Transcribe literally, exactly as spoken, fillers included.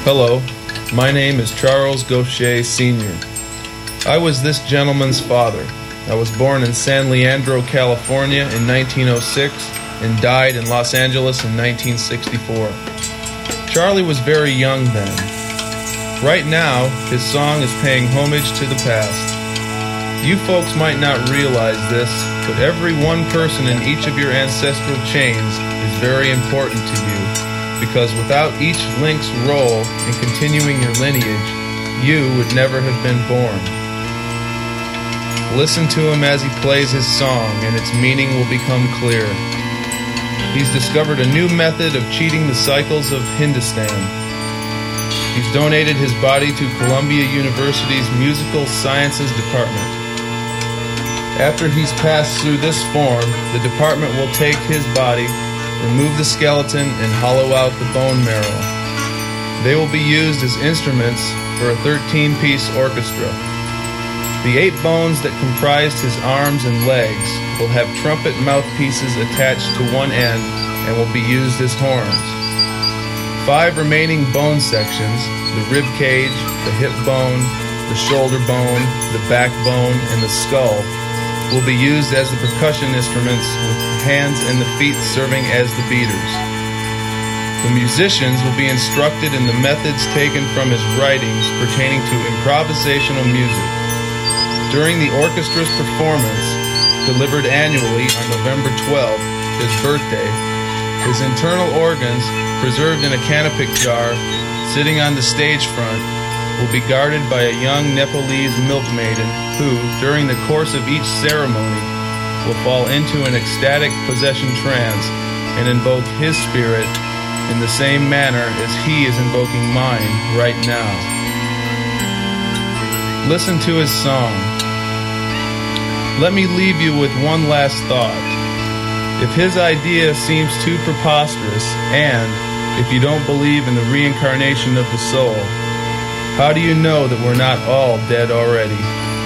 Hello, my name is Charles Gaucher Senior I was this gentleman's father. I was born in San Leandro, California in nineteen oh six and died in Los Angeles in nineteen sixty-four. Charlie was very young then. Right now, his song is paying homage to the past. You folks might not realize this, but every one person in each of your ancestral chains is very important to you, because without each link's role in continuing your lineage, you would never have been born. Listen to him as he plays his song, and its meaning will become clear. He's discovered a new method of cheating the cycles of Hindustan. He's donated his body to Columbia University's Musical Sciences Department. After he's passed through this form, the department will take his body, remove the skeleton, and hollow out the bone marrow. They will be used as instruments for a thirteen-piece orchestra. The eight bones that comprised his arms and legs will have trumpet mouthpieces attached to one end and will be used as horns. Five remaining bone sections, the rib cage, the hip bone, the shoulder bone, the backbone, and the skull, will be used as the percussion instruments, with the hands and the feet serving as the beaters. The musicians will be instructed in the methods taken from his writings pertaining to improvisational music. During the orchestra's performance, delivered annually on November twelfth, his birthday, his internal organs, preserved in a canopic jar, sitting on the stage front, will be guarded by a young Nepalese milkmaiden who, during the course of each ceremony, will fall into an ecstatic possession trance and invoke his spirit in the same manner as he is invoking mine right now. Listen to his song. Let me leave you with one last thought. If his idea seems too preposterous, and if you don't believe in the reincarnation of the soul, how do you know that we're not all dead already?